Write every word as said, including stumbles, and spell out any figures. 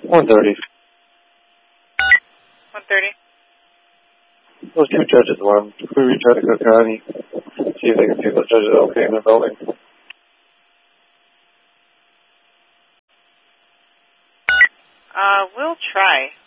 one thirty. one thirty. Those two judges want to reach out to Cook County, see if they can see those judges okay in the building. Uh, we'll try.